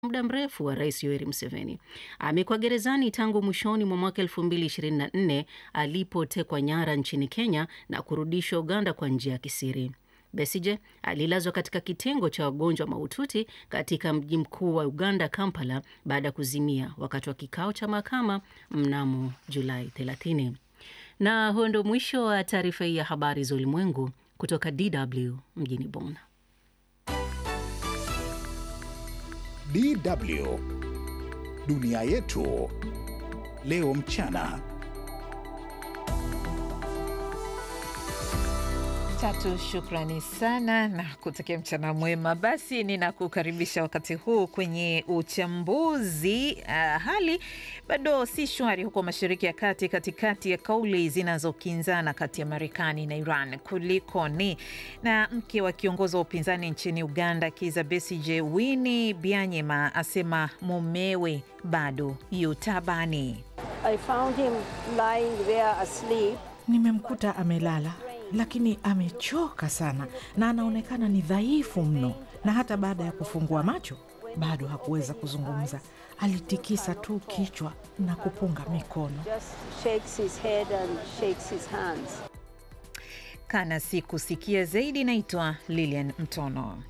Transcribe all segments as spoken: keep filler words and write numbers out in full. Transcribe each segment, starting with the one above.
muda mrefu wa Rais Yoweri Museveni. Amekuwa gerezani tangu mwishoni mwa mwaka elfu mbili ishirini na nne alipotekwa nyara nchini Kenya na kurudishwa Uganda kwa njia ya kisiri. Besigye alilazwa katika kitengo cha wagonjwa mahututi katika mji mkuu wa Uganda, Kampala, baada ya kuzimia wakati wa kikao cha mahakama mnamo Julai thelathini. Na huo ndio mwisho wa taarifa hii ya habari za ulimwengu kutoka D W mjini Bonn. D W Dunia Yetu Leo Mchana. Tatu, shukrani sana na kutakia mchana mwema. Basi ninakukaribisha wakati huu kwenye uchambuzi. Uh, hali bado si shwari huko Mashariki ya Kati, katikati ya kauli zinazokinzana kati ya Marekani na Iran. Kulikoni? Na mke wa kiongozi wa upinzani nchini Uganda, Kizza Besigye, Winnie Byanyima, asema mumewe bado yu tabani. I found him lying there asleep. Nimemkuta amelala, lakini amechoka sana na anaonekana ni dhaifu mno, na hata baada ya kufungua macho bado hakuweza kuzungumza. Alitikisa tu kichwa na kupunga mikono. Just shakes his head and shakes his hands. Kana si kusikia zaidi. Naitwa Lilian Mtono.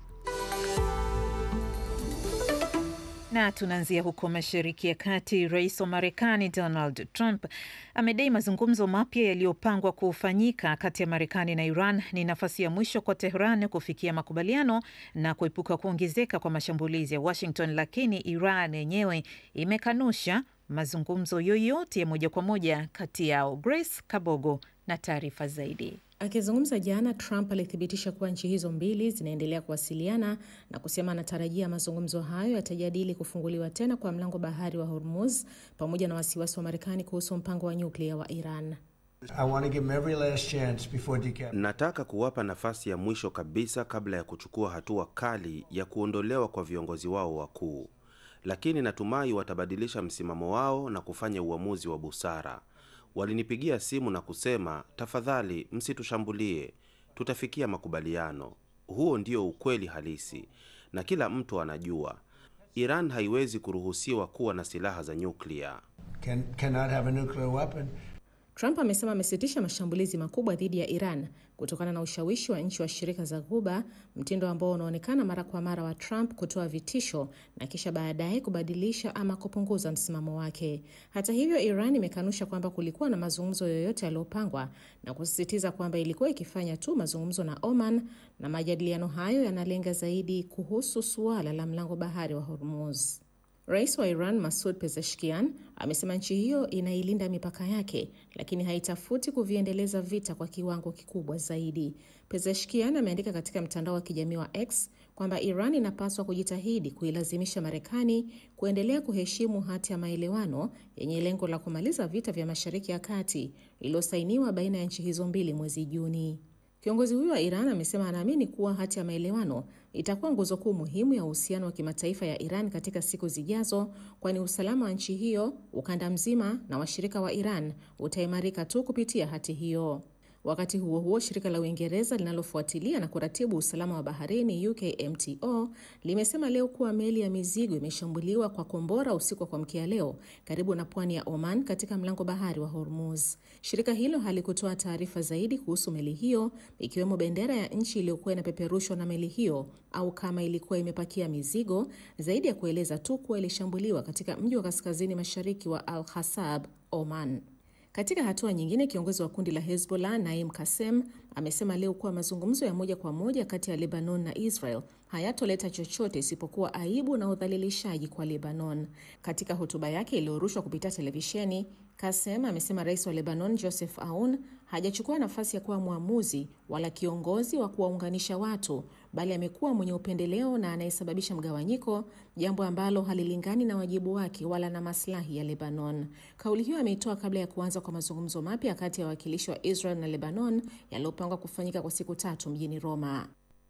Na tunaanzia huko Mashariki ya Kati. Rais wa Marekani Donald Trump amedai mazungumzo mapya yaliyopangwa kufanyika kati ya Marekani na Iran ni nafasi ya mwisho kwa Tehran kufikia makubaliano na kuepuka kuongezeka kwa mashambulizi ya Washington, lakini Iran yenyewe imekanusha mazungumzo yoyote ya moja kwa moja kati yao. Grace Kabogo na taarifa zaidi. Akizungumza jana, Trump alithibitisha kuwa nchi hizo mbili zinaendelea kuwasiliana na kusema anatarajia mazungumzo hayo yatajadili kufunguliwa tena kwa mlango bahari wa Hormuz pamoja na wasiwasi wa Marekani kuhusu mpango wa nyuklia wa Iran. I want to give them every last chance before decap. Nataka kuwapa nafasi ya mwisho kabisa kabla ya kuchukua hatua kali ya kuondolewa kwa viongozi wao wakuu, lakini natumai watabadilisha msimamo wao na kufanya uamuzi wa busara. Walinipigia simu na kusema, tafadhali msitushambulie, tutafikia makubaliano. Huo ndio ukweli halisi, na kila mtu anajua Iran haiwezi kuruhusiwa kuwa na silaha za nyuklia. Can, cannot have a nuclear weapon. Trump amesema amesitisha mashambulizi makubwa dhidi ya Iran kutokana na ushawishi wa nchi wa shirika za Ghuba, mtindo ambao unaonekana mara kwa mara wa Trump kutoa vitisho na kisha baadaye kubadilisha ama kupunguza msimamo wake. Hata hivyo, Iran imekanusha kwamba kulikuwa na mazungumzo yoyote yaliyopangwa na kusisitiza kwamba ilikuwa ikifanya tu mazungumzo na Oman, na majadiliano hayo yanalenga zaidi kuhusu suala la mlango bahari wa Hormuz. Rais wa Iran Masoud Pezeshkian amesema nchi hiyo inailinda mipaka yake, lakini haitafuti kuviendeleza vita kwa kiwango kikubwa zaidi. Pezeshkian ameandika katika mtandao wa kijamii wa X kwamba Iran inapaswa kujitahidi kuilazimisha Marekani kuendelea kuheshimu hati ya maelewano yenye lengo la kumaliza vita vya Mashariki ya Kati iliyosainiwa baina ya nchi hizo mbili mwezi Juni. Kiongozi huyo wa Iran amesema anaamini kuwa hati ya maelewano itakuwa nguzo kuu muhimu ya uhusiano wa kimataifa ya Iran katika siku zijazo, kwani usalama wa nchi hiyo, ukanda mzima na washirika wa Iran utaimarika tu kupitia hati hiyo. Wakati huo huo, shirika la Uingereza linalofuatilia na kuratibu usalama wa baharini U K M T O limesema leo kuwa meli ya mizigo imeshambuliwa kwa kombora usiku wa kuamkia leo karibu na pwani ya Oman katika mlango bahari wa Hormuz. Shirika hilo halikutoa taarifa zaidi kuhusu meli hiyo, ikiwemo bendera ya nchi iliyokuwa inapeperushwa na meli hiyo au kama ilikuwa imepakia mizigo, zaidi ya kueleza tu kuwa ilishambuliwa katika mji wa kaskazini mashariki wa Al-Khasab, Oman. Katika hatua nyingine, kiongozi wa kundi la Hezbollah Naim Kassem amesema leo kuwa mazungumzo ya moja kwa moja kati ya Lebanon na Israel hayatoleta chochote isipokuwa aibu na udhalilishaji kwa Lebanon. Katika hotuba yake iliyorushwa kupitia televisheni, Kassem amesema rais wa Lebanon Joseph Aoun hajachukua nafasi ya kuwa mwamuzi wala kiongozi wa kuwaunganisha watu, bali amekuwa mwenye upendeleo na anayesababisha mgawanyiko, jambo ambalo halilingani na wajibu wake wala na maslahi ya Lebanon. Kauli hiyo ameitoa kabla ya kuanza kwa mazungumzo mapya kati ya wawakilishi wa Israel na Lebanon yaliyopangwa kufanyika kwa siku tatu mjini Roma.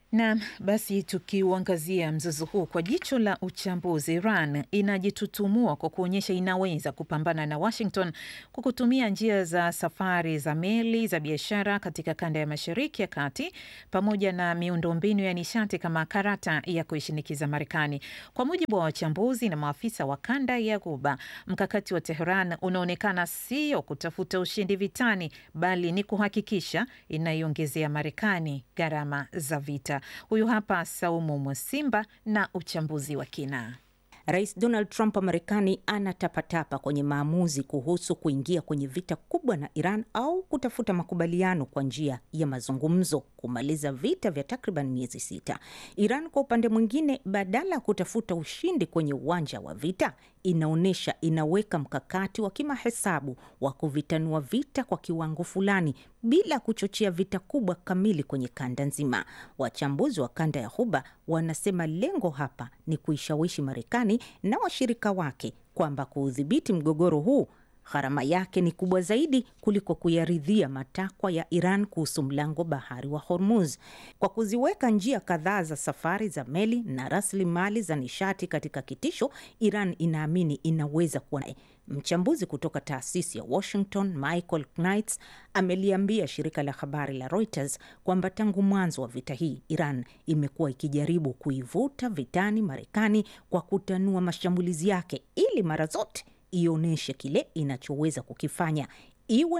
Na basi tukiuangazia mzozo huu kwa jicho la uchambuzi, Iran inajitutumua kwa kuonyesha inaweza kupambana na Washington kwa kutumia njia za safari za meli za biashara katika kanda ya Mashariki ya Kati pamoja na miundombinu ya nishati kama karata ya kuishinikiza Marekani. Kwa mujibu wa wachambuzi na maafisa wa kanda ya Ghuba, mkakati wa Tehran unaonekana sio kutafuta ushindi vitani, bali ni kuhakikisha inaiongezea Marekani gharama za vita. Huyu hapa Saumu Mwasimba na uchambuzi wa kina. Rais Donald Trump wa Marekani anatapatapa kwenye maamuzi kuhusu kuingia kwenye vita kubwa na Iran au kutafuta makubaliano kwa njia ya mazungumzo kumaliza vita vya takriban miezi sita. Iran kwa upande mwingine, badala ya kutafuta ushindi kwenye uwanja wa vita, inaonyesha inaweka mkakati wa kimahesabu wa kuvitanua vita kwa kiwango fulani bila kuchochea vita kubwa kamili kwenye kanda nzima. Wachambuzi wa kanda ya Ghuba wanasema lengo hapa ni kuishawishi Marekani na washirika wake kwamba kuudhibiti mgogoro huu gharama yake ni kubwa zaidi kuliko kuyaridhia matakwa ya Iran kuhusu mlango bahari wa Hormuz. Kwa kuziweka njia kadhaa za safari za meli na rasilimali za nishati katika kitisho, Iran inaamini inaweza kuwa. Mchambuzi kutoka taasisi ya Washington, Michael Knights, ameliambia shirika la habari la Reuters kwamba tangu mwanzo wa vita hii, Iran imekuwa ikijaribu kuivuta vitani Marekani kwa kutanua mashambulizi yake ili mara zote ionyeshe kile inachoweza kukifanya, iwe